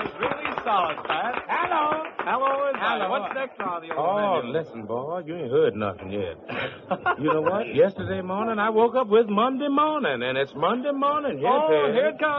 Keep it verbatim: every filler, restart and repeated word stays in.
was really solid, Pat. Hello. Hello, is Hello. What's next on the old Oh, menu? listen, boy, you ain't heard nothing yet. You know what? Yesterday morning, I woke up with Monday morning, and it's Monday morning. Yes, Oh, it is. here it comes.